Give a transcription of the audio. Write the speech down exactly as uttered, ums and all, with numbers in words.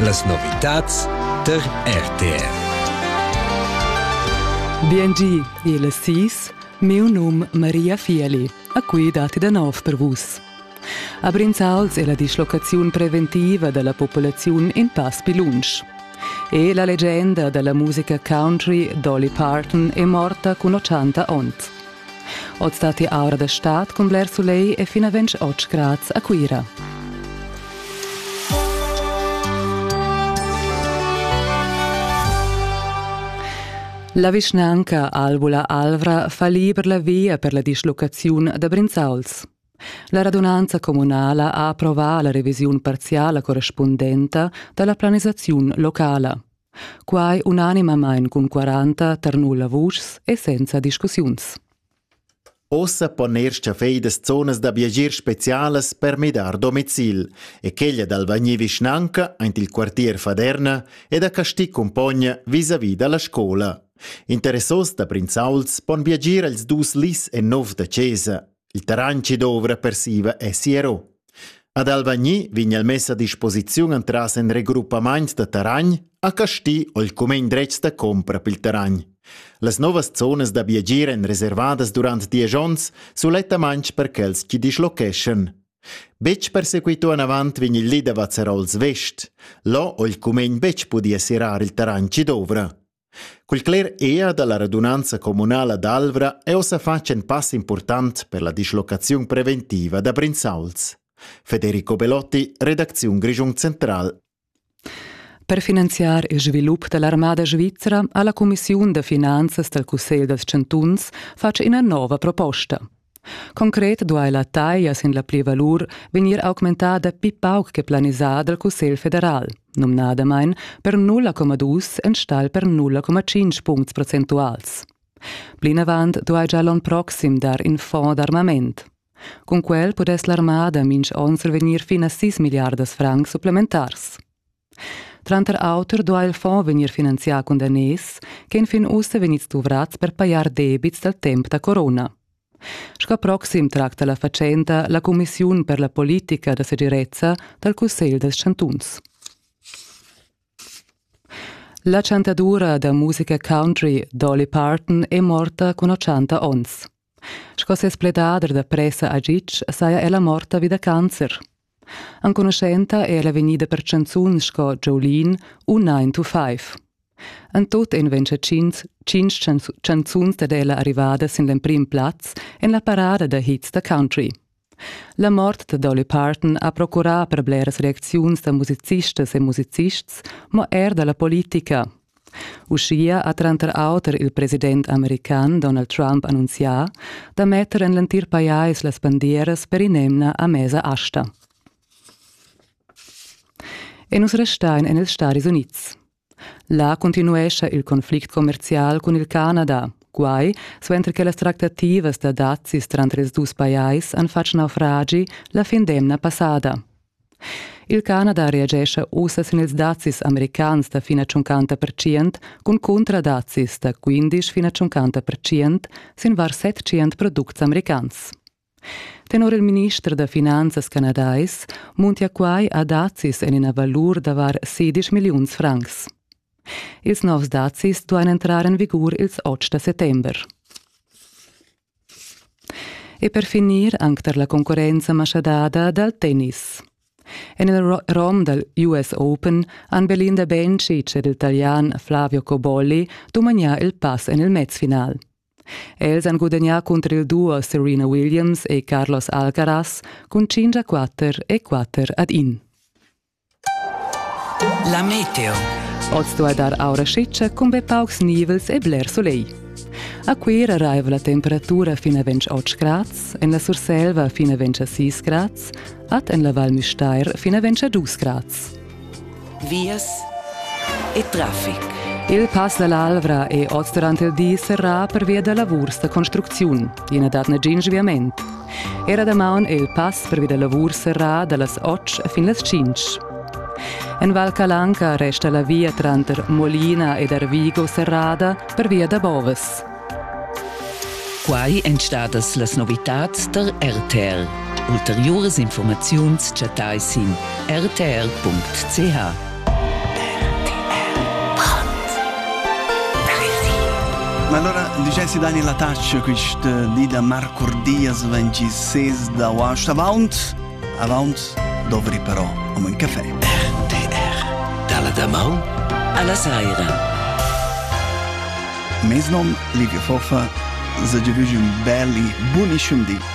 las novitats der R T R. Biengi, il sis, meu nome Maria Fieli, a cui dati da nov per vus. A Brinzauls è la dislocazione preventiva della popolazione in Pass Pilunsch. E la leggenda della musica country Dolly Parton è morta con ottanta anni. Od stati aura da stat con Blair Soleil e fino a ventotto gradi a Quira. La Vischnanca Albula Alvra fa liber la via per la dislocazione da Brinzauls. La radunanza comunale ha approvato la revisione parziale corrispondente della planizzazione locale. Quai unanimamente con quaranta ter nulla voce e senza discussioni. Ossa ponersta feidas zonas da viagir speciales per midar domicil e cheglia dal Vagni Vischnanca ant il quartier Faderna e da Casti Compogna vis-a-vis dalla scola. Interessos da Brinzauls pon viagir als dus lis e nov da Cesa. Il terranci d'ovra persiva è Siero. Ad Alvagni vigna il messa a disposizione entras en regroupament da terragn a Casti o il cumen drets da compra pil terragn. Las novas zonas da viagir en reservadas durant dies ons sulettamaing per chels chi dislocation. Bec perseguito an avant vigna il lida Vazzarols Vest. Lo o il cumen bec podia sirar il terranci d'ovra. Quel cler ea dalla radunanza comunale d'Alvra è ossa faccia un passo importante per la dislocazione preventiva da Brinzauls. Federico Bellotti, redazione Grigion Central. Per finanziare il sviluppo dell'Armada Svizzera, alla Commissione de Finanzas del Consiglio des Cantuns faccia una nuova proposta. Concret duai la taglia sin la plivalur venir augmentada pi pauc che planisada del Consiglio federal, nomnadamein per nulla comma due en stal per nulla comma cinque punti percentuals. Plinavant duai già l'on proxim dar in fond d'armament. Con quel podes l'armada minch onser venir fin a sis miliardas francs supplementars. Tranter autor duai il fond venir finanzià con danès, che in fin ussa venit stuvrats per paiar debits del temp da corona. Sca proxim tracta la facenda la Commissione per la Politica da Segirezza del Consiglio des Cantuns. La cantadura da musica country Dolly Parton è morta con ottanta anni. Sco se spledader da pressa a Gic saia ella morta vida cancer. An conoscenta è la venida per canzun sco Jolene un nine to five. En tot en venche cinc, cinc canzuns da ella arrivada sin l'en prim plaz en la parada da hits da country. La mort de Dolly Parton ha procurà per bleras reacziuns da musicistas e musicists, ma er da la politica. Uscia a tranter auter il president american Donald Trump annunzià da metter en l'antir paiais las bandieras per inemna a mesa asta. E nus restain en els Stati Units. La continuesce il conflitto commerciale con il Canada, guai, suentre che le trattative da dazis tra i due paesi hanno fatto naufragi la fin d'emna passata. Il Canada reagisce usa sin ils dazis americans da fino a cinquanta per cento con contradazis da quindici fino a cinquanta per cento sin var settecento prodotti americans. Tenor il ministro da Finanzas canadais muntia quai a dazis en una valur da var sedici milioni francs. Ils novs dazis duan entrar in vigor ils otto settember. E per finir anche la concorrenza masciadada dal tennis. En il rom del U S Open han Belinda Bencic ed l'italian Flavio Cobolli domanià il pass en il mezzfinal. Els han guadagnà contro il duo Serena Williams e Carlos Alcaraz con cinque a quattro e quattro ad uno. La meteo. Ozdo a dar aura sciccia con be paucs nivels e Blair Soleil. A quer arriva la temperatura fino a ventotto gradi, en la Surselva fino a ventisei gradi, at en la Val Müstair fino a ventidue gradi. Vias e traffic. Il pass dell'Alvra è oggi durante il dì sarà per via della lavori di costruzione, viene dat na gingiviament. Era da maun il pass per via della lavori sarà dalle otto fino alle cinque. In Val Calanca resta la via tra Molina ed Arvigo serrada per via da Boves. Quai entstadas las novitats der R T R. Ulteriores informaziuns chatai sin r t r punct c h. Ma allora, dicessi Daniel la taccia, questa di da Marco Diaz, ventisei da Wast, avant, avant, dovri però, om un caffè. R T R. Dalla Damau alla Saira. Mes nom, Livio Foffa, se già un belli, buonissimo di.